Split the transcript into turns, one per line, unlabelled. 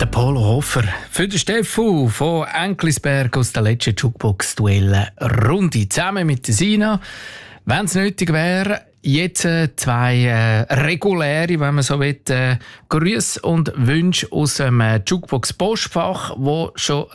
Der Paul Hofer für den Steffu von Enklisberg aus der letzten Jukebox-Duell-Runde. Zusammen mit der Sina, wenn es nötig wäre, jetzt zwei reguläre, wenn man so will, Grüße und Wünsche aus dem Jukebox-Postfach, die schon